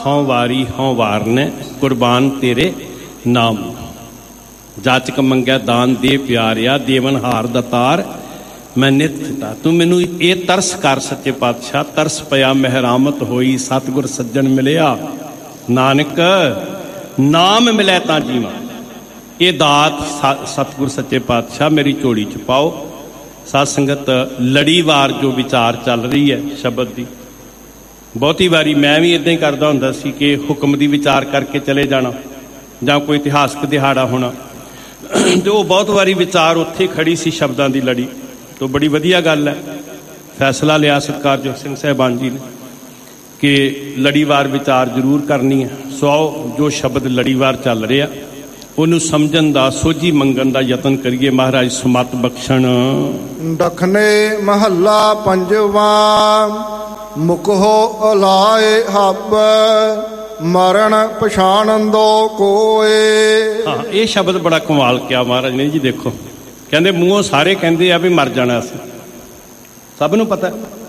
ਹੋਂ ਵਾਰੀ ਹੋਂ ਵਾਰਨੇ ਕੁਰਬਾਨ ਤੇਰੇ ਨਾਮ। ਜਾਚਕ ਮੰਗਿਆ ਦਾਨ ਦੇ ਪਿਆਰਿਆ ਦੇਵਨ ਹਾਰ ਦਤਾਰ ਮੈਂ ਨਿਤ ਦਿੱਤਾ। ਤੂੰ ਮੈਨੂੰ ਇਹ ਤਰਸ ਕਰ ਸੱਚੇ ਪਾਤਸ਼ਾਹ, ਤਰਸ ਪਿਆ ਮਹਿਰਾਮਤ ਹੋਈ ਸਤਿਗੁਰ ਸੱਜਣ ਮਿਲਿਆ ਨਾਨਕ ਨਾਮ ਮਿਲੇ ਤਾਂ ਜੀਵਾਂ। ਇਹ ਦਾਤ ਸਤਿਗੁਰ ਸੱਚੇ ਪਾਤਸ਼ਾਹ ਮੇਰੀ ਝੋਲੀ 'ਚ ਪਾਓ। ਸਾਧ ਸੰਗਤ ਲੜੀਵਾਰ ਜੋ ਵਿਚਾਰ ਚੱਲ ਰਹੀ ਹੈ ਸ਼ਬਦ ਦੀ, ਬਹੁਤੀ ਵਾਰੀ ਮੈਂ ਵੀ ਇੱਦਾਂ ਹੀ ਕਰਦਾ ਹੁੰਦਾ ਸੀ ਕਿ ਹੁਕਮ ਦੀ ਵਿਚਾਰ ਕਰਕੇ ਚਲੇ ਜਾਣਾ ਜਾਂ ਕੋਈ ਇਤਿਹਾਸਕ ਦਿਹਾੜਾ ਹੋਣਾ, ਅਤੇ ਉਹ ਬਹੁਤ ਵਾਰੀ ਵਿਚਾਰ ਉੱਥੇ ਖੜੀ ਸੀ ਸ਼ਬਦਾਂ ਦੀ ਲੜੀ। ਤੋਂ ਬੜੀ ਵਧੀਆ ਗੱਲ ਹੈ, ਫੈਸਲਾ ਲਿਆ ਸਤਿਕਾਰਯੋਗ ਸਿੰਘ ਸਾਹਿਬਾਨ ਜੀ ਨੇ ਕਿ ਲੜੀਵਾਰ ਵਿਚਾਰ ਜ਼ਰੂਰ ਕਰਨੀ ਹੈ। ਸੋ ਆਓ ਜੋ ਸ਼ਬਦ ਲੜੀਵਾਰ ਚੱਲ ਰਿਹਾ ਉਹਨੂੰ ਸਮਝਣ ਦਾ, ਸੋਝੀ ਮੰਗਣ ਦਾ ਯਤਨ ਕਰੀਏ। ਮਹਾਰਾਜ ਸੁਮਤ ਬਖਸ਼ਣ। ਦਖਨੇ ਮਹੱਲਾ ਪੰਜਵਾਂ। ਮੁਕਹੁ ਅਲਾਏ ਹੱਬ ਮਰਨ ਪਛਾਣੰਦੋ ਕੋਏ। ਹਾਂ, ਇਹ ਸ਼ਬਦ ਬੜਾ ਕਮਾਲ ਕਿਹਾ ਮਹਾਰਾਜ ਨੇ ਜੀ। ਦੇਖੋ ਕਹਿੰਦੇ ਮੂੰਹੋਂ ਸਾਰੇ ਕਹਿੰਦੇ ਆ ਵੀ ਮਰ ਜਾਣਾ ਅਸੀਂ, ਸਭ ਨੂੰ ਪਤਾ